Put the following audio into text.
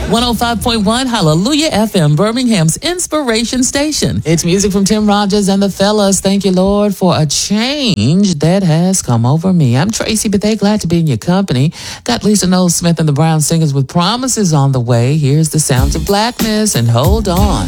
105.1 Hallelujah FM, Birmingham's inspiration station. It's music from Tim Rogers and the Fellas. Thank you, Lord, for a change that has come over me. I'm Tracy Bethea, glad to be in your company. Got Lisa Noel Smith and the Brown Singers with Promises on the way. Here's the sounds of blackness, and hold on.